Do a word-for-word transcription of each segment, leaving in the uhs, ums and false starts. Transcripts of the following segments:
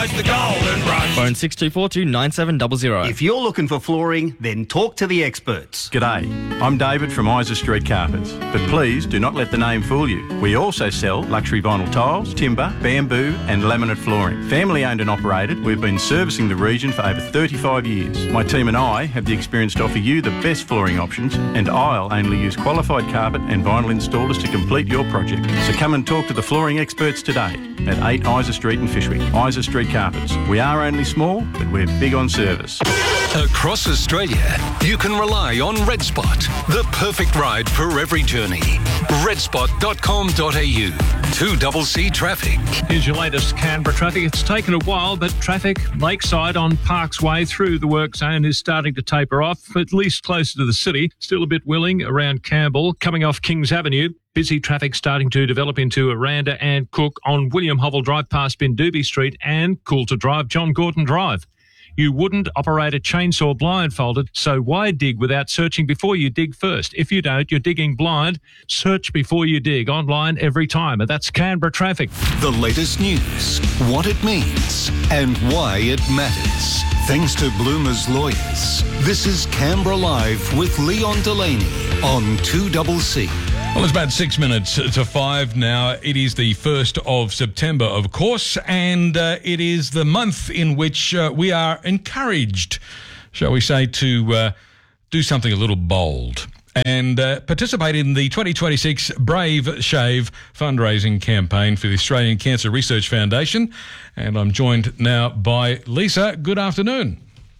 rise the golden rush. Phone six two four two nine seven zero zero. If you're looking for flooring, then talk to the experts. G'day, I'm David from Isa Street Carpets, but please do not let the name fool you. We also sell luxury vinyl tiles, timber, bamboo and laminate flooring. Family owned and operated, we've been servicing the region for over thirty-five years. My team and I have the experience to offer you the best flooring options, and I'll only use qualified carpet and vinyl installers to complete your project. So come and talk to the flooring experts today at eight Isa Street in Fyshwick. Isa Street Carpets. We are only small, but we're big on service. Across Australia, you can rely on RedSpot, the perfect ride for every journey. red spot dot com dot a u. two C C traffic. Here's your latest Canberra traffic. It's taken a while, but traffic lakeside on Parks Way through the work zone is starting to taper off, at least closer to the city. Still a bit willing around Campbell. Coming off Kings Avenue, busy traffic starting to develop into Aranda and Cook on William Hovell Drive past Bindoobie Street and Coulter Drive, John Gorton Drive. You wouldn't operate a chainsaw blindfolded, so why dig without searching before you dig first? If you don't, you're digging blind. Search before you dig online every time. And that's Canberra traffic. The latest news, what it means, and why it matters. Thanks to Bloomer's Lawyers. This is Canberra Live with Leon Delaney on two C C. Well, it's about six minutes to five now. It is the first of September, of course, and uh, it is the month in which uh, we are encouraged, shall we say, to uh, do something a little bold and uh, participate in the twenty twenty-six Brave Shave fundraising campaign for the Australian Cancer Research Foundation. And I'm joined now by Lisa. Good afternoon.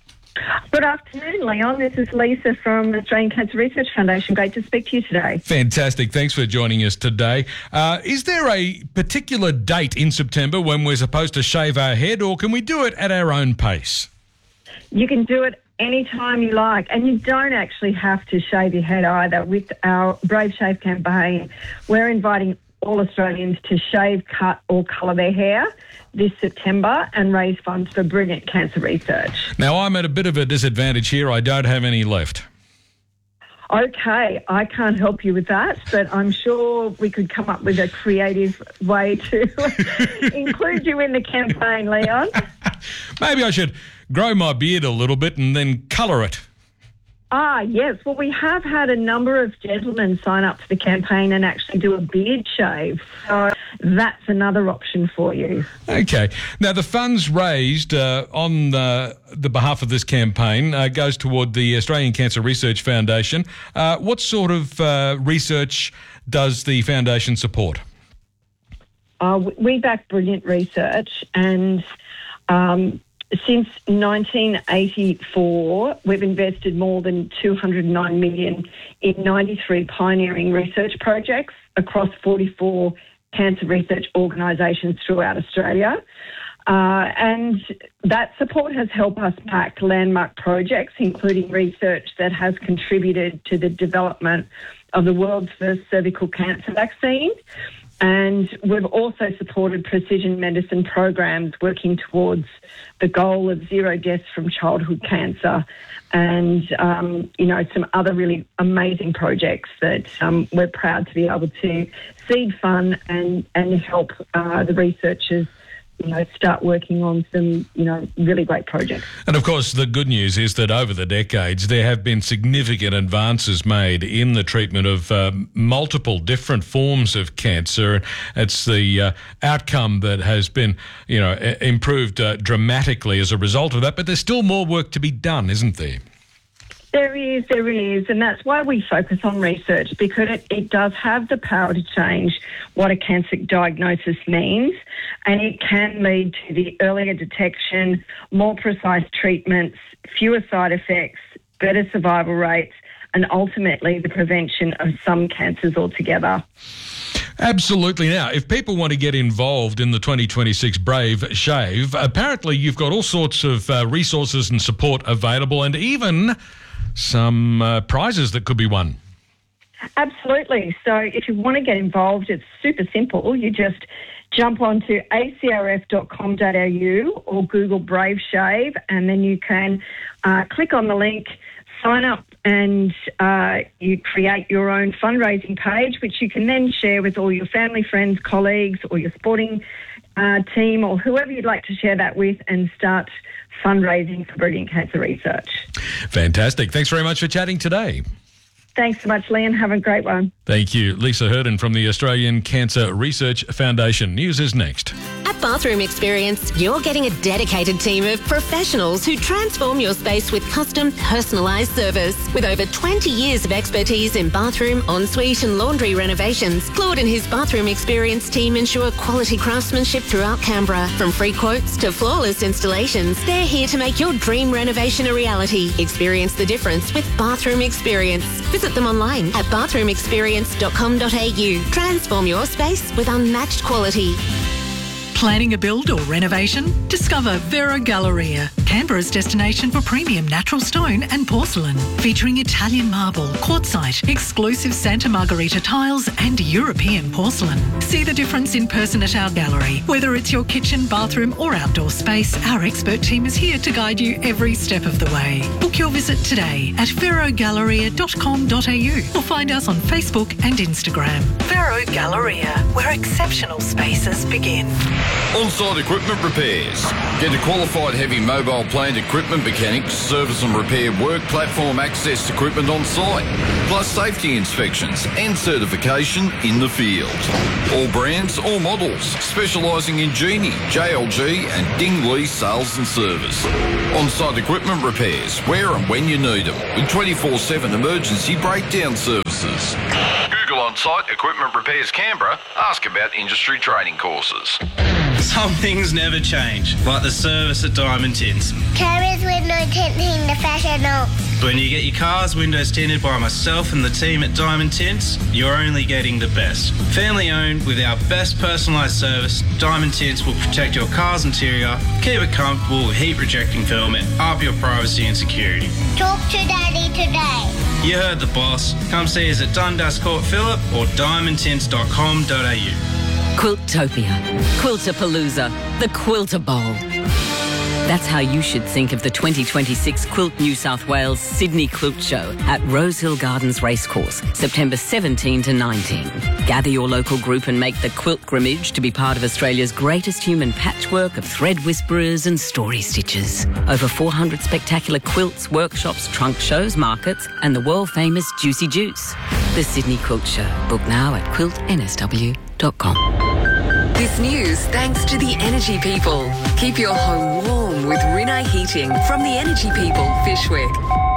Good afternoon, Leon. This is Lisa from the Australian Cancer Research Foundation. Great to speak to you today. Fantastic. Thanks for joining us today. Uh, is there a particular date in September when we're supposed to shave our head, or can we do it at our own pace? You can do it anytime you like, and you don't actually have to shave your head either. With our Brave Shave campaign, we're inviting all Australians to shave, cut or colour their hair this September and raise funds for brilliant cancer research. Now, I'm at a bit of a disadvantage here. I don't have any left. Okay, I can't help you with that, but I'm sure we could come up with a creative way to include you in the campaign, Leon. Maybe I should grow my beard a little bit and then colour it. Ah, yes. Well, we have had a number of gentlemen sign up for the campaign and actually do a beard shave. So that's another option for you. Okay. Now, the funds raised uh, on uh, the behalf of this campaign uh, goes toward the Australian Cancer Research Foundation. Uh, what sort of uh, research does the foundation support? Uh, we back brilliant research, and um, since nineteen eighty-four, we've invested more than two hundred nine million dollars in ninety-three pioneering research projects across forty-four cancer research organisations throughout Australia. Uh, and that support has helped us back landmark projects, including research that has contributed to the development of the world's first cervical cancer vaccine. And we've also supported precision medicine programs working towards the goal of zero deaths from childhood cancer, and, um, you know, some other really amazing projects that um, we're proud to be able to seed fund and, and help uh, the researchers, you know, start working on some, you know, really great projects. And of course, the good news is that over the decades, there have been significant advances made in the treatment of uh, multiple different forms of cancer. It's the uh, outcome that has been, you know, improved uh, dramatically as a result of that. But there's still more work to be done, isn't there? There is, there is, and that's why we focus on research, because it, it does have the power to change what a cancer diagnosis means, and it can lead to the earlier detection, more precise treatments, fewer side effects, better survival rates, and ultimately the prevention of some cancers altogether. Absolutely. Now, if people want to get involved in the twenty twenty-six Brave Shave, apparently you've got all sorts of uh, resources and support available, and even some uh, prizes that could be won. Absolutely. So if you want to get involved, it's super simple. You just jump onto a c r f dot com dot a u or Google Brave Shave, and then you can uh, click on the link, sign up, and uh, you create your own fundraising page, which you can then share with all your family, friends, colleagues, or your sporting uh, team or whoever you'd like to share that with and start fundraising for Brilliant Cancer Research. Fantastic. Thanks very much for chatting today. Thanks so much, Leon. Have a great one. Thank you. Lisa Herden from the Australian Cancer Research Foundation. News is next. At Bathroom Experience, you're getting a dedicated team of professionals who transform your space with custom, personalised service. With over twenty years of expertise in bathroom, ensuite and laundry renovations, Claude and his Bathroom Experience team ensure quality craftsmanship throughout Canberra. From free quotes to flawless installations, they're here to make your dream renovation a reality. Experience the difference with Bathroom Experience. Visit them online at bathroom experience dot com dot a u. Transform your space with unmatched quality. Planning a build or renovation? Discover Vero Galleria, Canberra's destination for premium natural stone and porcelain. Featuring Italian marble, quartzite, exclusive Santa Margherita tiles and European porcelain. See the difference in person at our gallery. Whether it's your kitchen, bathroom or outdoor space, our expert team is here to guide you every step of the way. Book your visit today at vero galleria dot com dot a u or find us on Facebook and Instagram. Vero Galleria, where exceptional spaces begin. On-site equipment repairs. Get a qualified heavy mobile plant equipment mechanic to service and repair work platform access equipment on site, plus safety inspections and certification in the field. All brands, all models, specialising in Genie, J L G and Ding Lee sales and service. On-site equipment repairs, where and when you need them, with twenty-four seven emergency breakdown services. Google On-Site Equipment Repairs Canberra. Ask about industry training courses. Some things never change, like the service at Diamond Tints. Carriers window tinting the professional. When you get your car's windows tinted by myself and the team at Diamond Tints, you're only getting the best. Family owned with our best personalised service, Diamond Tints will protect your car's interior, keep it comfortable with heat rejecting film and up your privacy and security. Talk to Daddy today. You heard the boss. Come see us at Dundas Court Phillip or diamond tints dot com dot a u. Quiltopia, Quiltapalooza, the Quilter Bowl. That's how you should think of the twenty twenty-six Quilt New South Wales Sydney Quilt Show at Rosehill Gardens Racecourse, September seventeenth to nineteenth. Gather your local group and make the Quilt Grimmage to be part of Australia's greatest human patchwork of thread whisperers and story stitchers. Over four hundred spectacular quilts, workshops, trunk shows, markets, and the world-famous Juicy Juice. The Sydney Quilt Show. Book now at quilt n s w dot com. This news thanks to the Energy People. Keep your home warm with Rinnai Heating from the Energy People, Fishwick.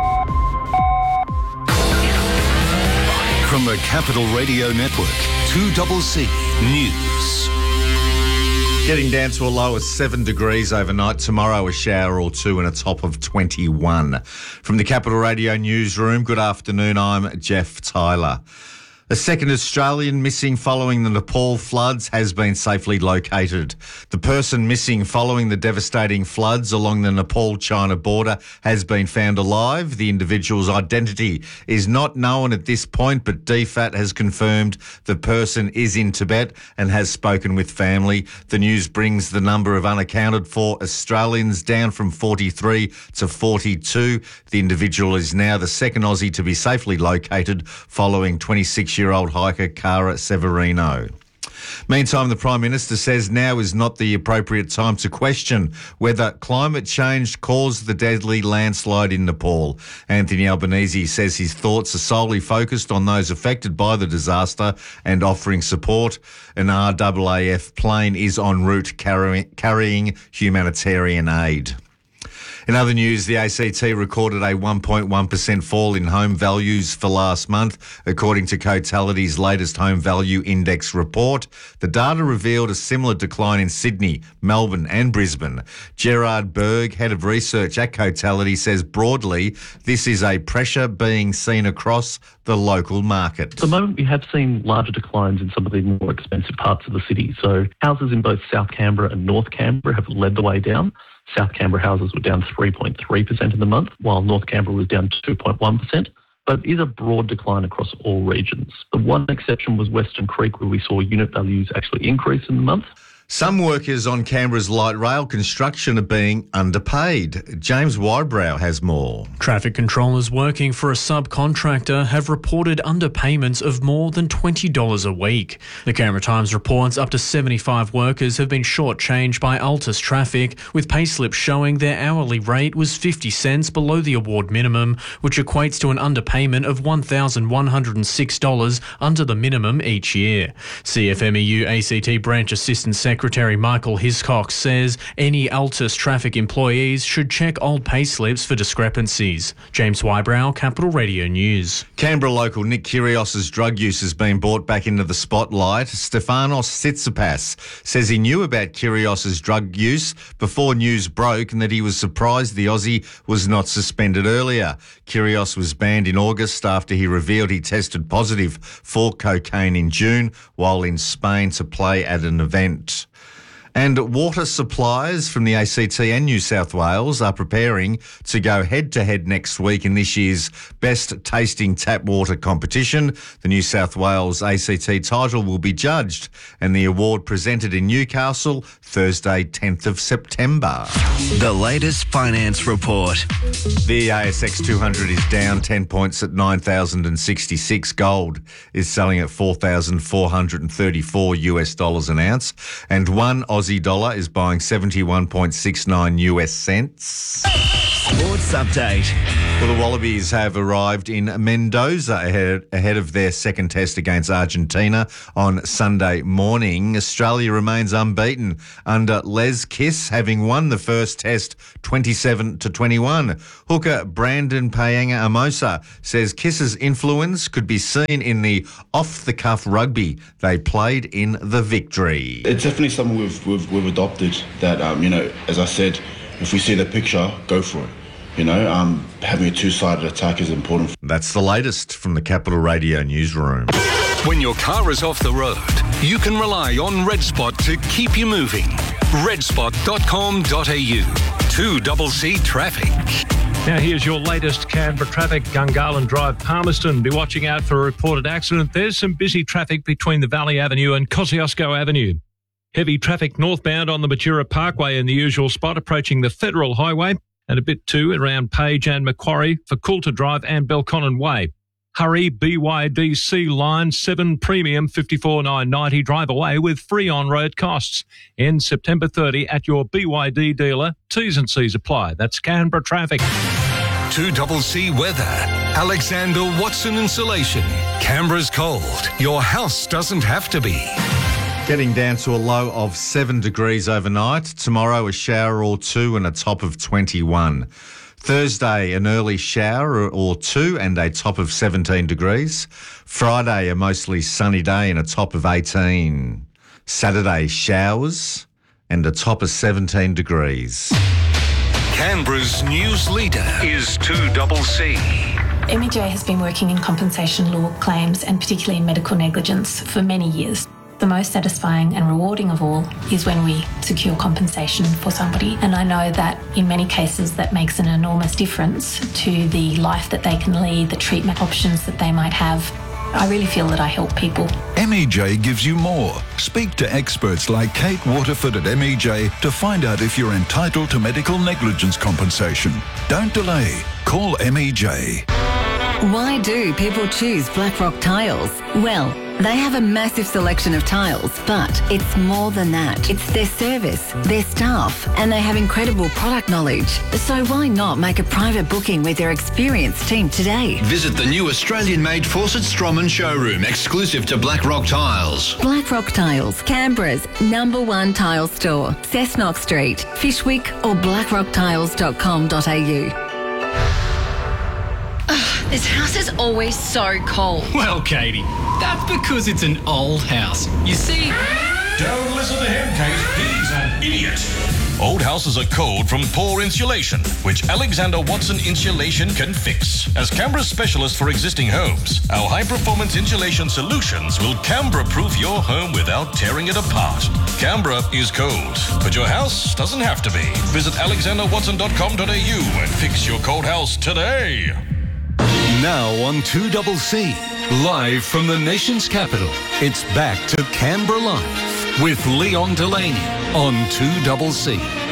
From the Capital Radio Network, two C C News. Getting down to a low of seven degrees overnight. Tomorrow a shower or two and a top of twenty-one. From the Capital Radio Newsroom, good afternoon. I'm Jeff Tyler. A second Australian missing following the Nepal floods has been safely located. The person missing following the devastating floods along the Nepal-China border has been found alive. The individual's identity is not known at this point, but D FAT has confirmed the person is in Tibet and has spoken with family. The news brings the number of unaccounted for Australians down from forty-three to forty-two. The individual is now the second Aussie to be safely located following twenty-six-year-old hiker Cara Severino. Meantime, the Prime Minister says now is not the appropriate time to question whether climate change caused the deadly landslide in Nepal. Anthony Albanese says his thoughts are solely focused on those affected by the disaster and offering support. An R A A F plane is en route carrying, carrying humanitarian aid. In other news, the A C T recorded a one point one percent fall in home values for last month, according to Cotality's latest Home Value Index report. The data revealed a similar decline in Sydney, Melbourne and Brisbane. Gerard Berg, head of research at Cotality, says broadly this is a pressure being seen across the local market. At the moment, we have seen larger declines in some of the more expensive parts of the city. So houses in both South Canberra and North Canberra have led the way down. South Canberra houses were down three point three percent in the month, while North Canberra was down two point one percent. But it is a broad decline across all regions. The one exception was Western Creek, where we saw unit values actually increase in the month. Some workers on Canberra's light rail construction are being underpaid. James Wybrow has more. Traffic controllers working for a subcontractor have reported underpayments of more than twenty dollars a week. The Canberra Times reports up to seventy-five workers have been shortchanged by Altus Traffic, with payslips showing their hourly rate was fifty cents below the award minimum, which equates to an underpayment of one thousand one hundred six dollars under the minimum each year. C F M E U A C T Branch Assistant Secretary Secretary Michael Hiscox says any Altus Traffic employees should check old payslips for discrepancies. James Wybrow, Capital Radio News. Canberra local Nick Kyrgios's drug use has been brought back into the spotlight. Stefanos Tsitsipas says he knew about Kyrgios's drug use before news broke and that he was surprised the Aussie was not suspended earlier. Kyrgios was banned in August after he revealed he tested positive for cocaine in June while in Spain to play at an event. And water suppliers from the A C T and New South Wales are preparing to go head-to-head next week in this year's Best Tasting Tap Water competition. The New South Wales A C T title will be judged and the award presented in Newcastle Thursday, tenth of September. The latest finance report. The A S X two hundred is down ten points at nine thousand sixty-six. Gold is selling at four thousand four hundred thirty-four US dollars an ounce, and one Aussie dollar is buying seventy-one point six nine US cents. Sports update. Well, the Wallabies have arrived in Mendoza ahead, ahead of their second test against Argentina on Sunday morning. Australia remains unbeaten under Les Kiss, having won the first test twenty-seven to twenty-one. Hooker Brandon Paenga-Amosa says Kiss's influence could be seen in the off-the-cuff rugby they played in the victory. It's definitely something we've we've, we've adopted. That um, you know, as I said, if we see the picture, go for it. You know, um, having a two-sided attack is important. That's the latest from the Capital Radio newsroom. When your car is off the road, you can rely on Red Spot to keep you moving. red spot dot com dot a u. two C C Traffic. Now here's your latest Canberra traffic. Gungahlin Drive, Palmerston. Be watching out for a reported accident. There's some busy traffic between the Valley Avenue and Kosciuszko Avenue. Heavy traffic northbound on the Matura Parkway in the usual spot approaching the Federal Highway, and a bit too around Page and Macquarie for Coulter Drive and Belconnen Way. Hurry, B Y D C line seven premium fifty-four nine ninety. Drive away with free on-road costs. Ends September thirtieth at your B Y D dealer. T's and C's apply. That's Canberra traffic. two C C weather. Alexander Watson Insulation. Canberra's cold. Your house doesn't have to be. Getting down to a low of seven degrees overnight. Tomorrow, a shower or two and a top of twenty-one. Thursday, an early shower or two and a top of seventeen degrees. Friday, a mostly sunny day and a top of eighteen. Saturday, showers and a top of seventeen degrees. Canberra's news leader is two C C. M E J has been working in compensation law claims and particularly in medical negligence for many years. The most satisfying and rewarding of all is when we secure compensation for somebody. And I know that in many cases that makes an enormous difference to the life that they can lead, the treatment options that they might have. I really feel that I help people. M E J gives you more. Speak to experts like Kate Waterford at M E J to find out if you're entitled to medical negligence compensation. Don't delay. Call M E J. Why do people choose Blackrock Tiles? Well, they have a massive selection of tiles, but it's more than that. It's their service, their staff, and they have incredible product knowledge. So why not make a private booking with their experienced team today? Visit the new Australian-made Fawcett Stroman showroom, exclusive to Blackrock Tiles. Blackrock Tiles, Canberra's number one tile store. Cessnock Street, Fishwick or blackrock tiles dot com dot a u. This house is always so cold. Well, Katie, that's because it's an old house. You see... Don't listen to him, Kate. He's an idiot. Old houses are cold from poor insulation, which Alexander Watson Insulation can fix. As Canberra's specialist for existing homes, our high-performance insulation solutions will Canberra-proof your home without tearing it apart. Canberra is cold, but your house doesn't have to be. Visit alexander watson dot com dot a u and fix your cold house today. Now on two C C, live from the nation's capital, it's back to Canberra Live. with Leon Delaney on two C C.